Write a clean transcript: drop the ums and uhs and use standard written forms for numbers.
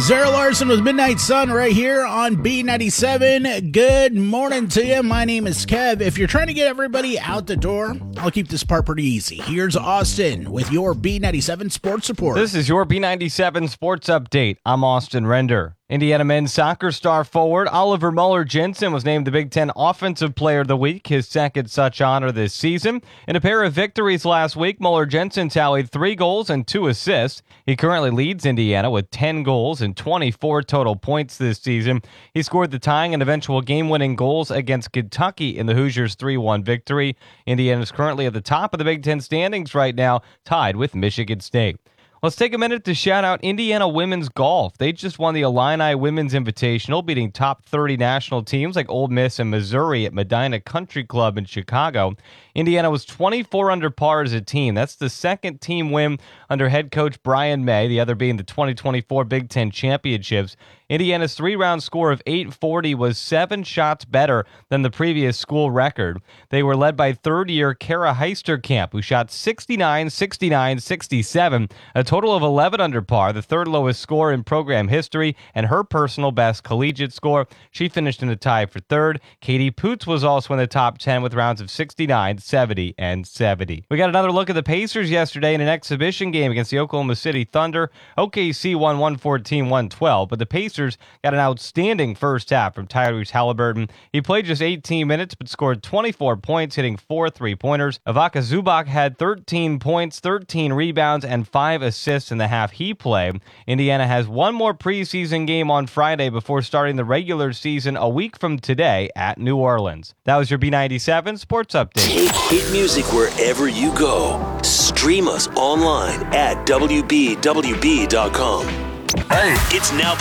Zara Larson with Midnight Sun right here on B97. Good morning to you. My name is Kev. If you're trying to get everybody out the door, I'll keep this part pretty easy. Here's Austin with your B97 Sports Report. This is your B97 Sports Update. I'm Austin Render. Indiana men's soccer star forward Oliver Mueller-Jensen was named the Big Ten Offensive Player of the Week, his second such honor this season. In a pair of victories last week, Mueller-Jensen tallied 3 goals and 2 assists. He currently leads Indiana with 10 goals and 24 total points this season. He scored the tying and eventual game-winning goals against Kentucky in the Hoosiers' 3-1 victory. Indiana is currently at the top of the Big Ten standings right now, tied with Michigan State. Let's take a minute to shout out Indiana women's golf. They just won the Illini Women's Invitational, beating top 30 national teams like Ole Miss and Missouri at Medina Country Club in Chicago. Indiana was 24 under par as a team. That's the second team win under head coach Brian May, the other being the 2024 Big Ten Championships. Indiana's 3-round score of 840 was 7 shots better than the previous school record. They were led by third-year Kara Heisterkamp, who shot 69, 69, 67, a total of 11 under par, the third lowest score in program history, and her personal best collegiate score. She finished in a tie for third. Katie Poots was also in the top 10 with rounds of 69, 70, and 70. We got another look at the Pacers yesterday in an exhibition game against the Oklahoma City Thunder. OKC won 114-112, but the Pacers got an outstanding first half from Tyrese Halliburton. He played just 18 minutes but scored 24 points, hitting 4 3-pointers. Ivica Zubac had 13 points, 13 rebounds, and 5 assists in the half he played. Indiana has one more preseason game on Friday before starting the regular season a week from today at New Orleans. That was your B97 Sports Update. Take hit music wherever you go. Stream us online at WBWB.com. Hey, it's now